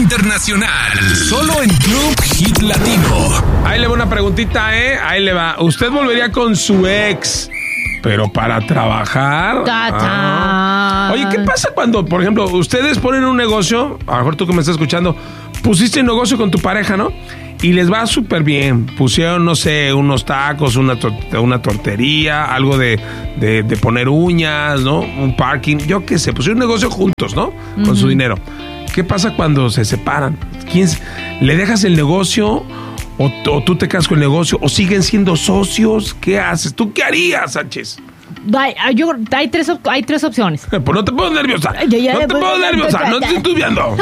internacional. Solo en Club Hit Latino. Ahí le va una preguntita, Ahí le va. ¿Usted volvería con su ex, pero para trabajar? Oye, ¿qué pasa cuando, por ejemplo, ustedes ponen un negocio? A lo mejor tú que me estás escuchando, pusiste un negocio con tu pareja, ¿no? Y les va súper bien. Pusieron, no sé, unos tacos, una tortería, algo de poner uñas, ¿no? Un parking, yo qué sé. Pusieron un negocio juntos, ¿no? Con su dinero. ¿Qué pasa cuando se separan? ¿Le dejas el negocio o tú te quedas con el negocio o siguen siendo socios? ¿Qué haces? ¿Tú qué harías, Sánchez? Hay tres opciones. Pues no te pongas nerviosa. No te pongas nerviosa. No te estoy viendo.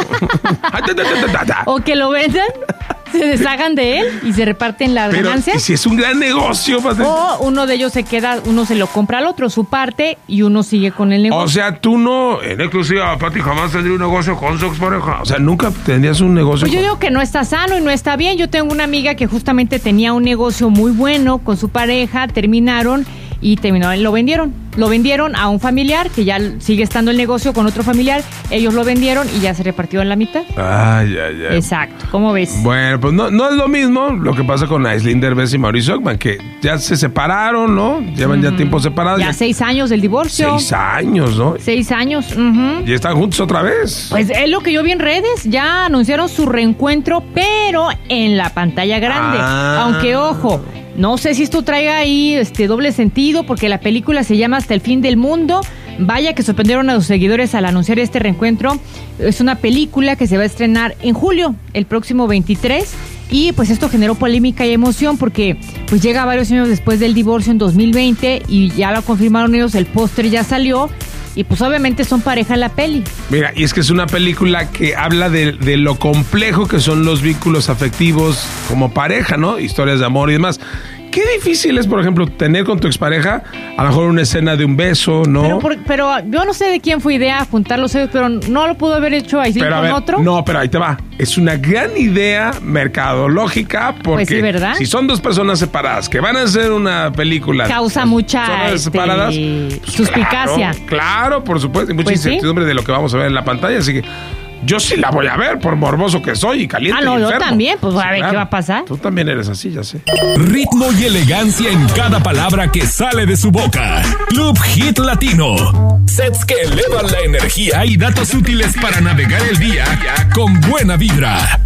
O que lo vendan, se deshagan de él y se reparten las ganancias. ¿Y si es un gran negocio? O uno de ellos se queda, uno se lo compra al otro, su parte, y uno sigue con el negocio. O sea, tú no, en exclusiva, Pati, jamás tendría un negocio con su expareja. O sea, nunca tendrías un negocio. Pues yo digo que no está sano y no está bien. Yo tengo una amiga que justamente tenía un negocio muy bueno con su pareja, terminaron y lo vendieron. Lo vendieron a un familiar que ya sigue estando el negocio con otro familiar. Ellos lo vendieron y ya se repartió en la mitad. Ay. Exacto. ¿Cómo ves? Bueno, pues no es lo mismo lo que pasa con Aislinn Derbez y Mauricio Ockman, que ya se separaron, ¿no? Llevan ya tiempo separados. Ya 6 años del divorcio. 6 años, ¿no? 6 años. Y están juntos otra vez. Pues es lo que yo vi en redes. Ya anunciaron su reencuentro, pero en la pantalla grande. Aunque, ojo, no sé si esto traiga ahí doble sentido, porque la película se llama Hasta el fin del mundo. Vaya que sorprendieron a sus seguidores al anunciar este reencuentro. Es una película que se va a estrenar en julio, el próximo 23. Y pues esto generó polémica y emoción porque pues llega varios años después del divorcio en 2020 y ya lo confirmaron ellos, el póster ya salió. Y pues obviamente son pareja en la peli. Mira, y es que es una película que habla de lo complejo que son los vínculos afectivos como pareja, ¿no? Historias de amor y demás. Qué difícil es, por ejemplo, tener con tu expareja a lo mejor una escena de un beso, ¿no? Pero yo no sé de quién fue idea juntar los sellos, pero no lo pudo haber hecho ahí con otro. No, pero ahí te va. Es una gran idea mercadológica porque pues sí, ¿verdad? Si son dos personas separadas que van a hacer una película... Causa mucha separadas, pues suspicacia. Claro, por supuesto. Y mucha incertidumbre de lo que vamos a ver en la pantalla, así que... Yo sí la voy a ver por morboso que soy y caliente. No, y yo enfermo. También, pues a ver qué va a pasar. Tú también eres así, ya sé. Ritmo y elegancia en cada palabra que sale de su boca. Club Hit Latino. Sets que elevan la energía y datos útiles para navegar el día con buena vibra.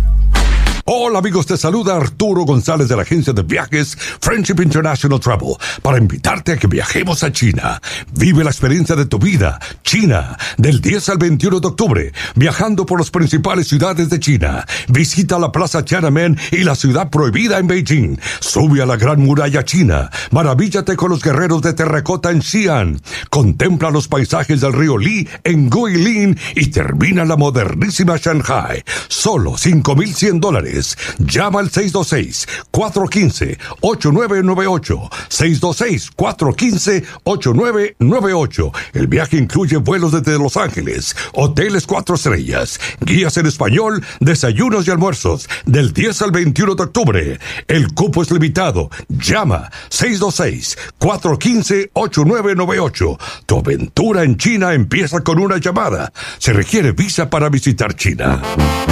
Hola amigos, te saluda Arturo González de la agencia de viajes Friendship International Travel para invitarte a que viajemos a China. Vive la experiencia de tu vida. China, del 10 al 21 de octubre, viajando por las principales ciudades de China. Visita la Plaza Tiananmen y la Ciudad Prohibida en Beijing. Sube a la Gran Muralla China. Maravíllate con los guerreros de terracota en Xi'an. Contempla los paisajes del río Li en Guilin y termina la modernísima Shanghai. Solo $5,100. Llama al 626-415-8998. 626-415-8998. El viaje incluye vuelos desde Los Ángeles, hoteles 4 estrellas, guías en español, desayunos y almuerzos, del 10 al 21 de octubre. El cupo es limitado. Llama 626-415-8998. Tu aventura en China empieza con una llamada. Se requiere visa para visitar China.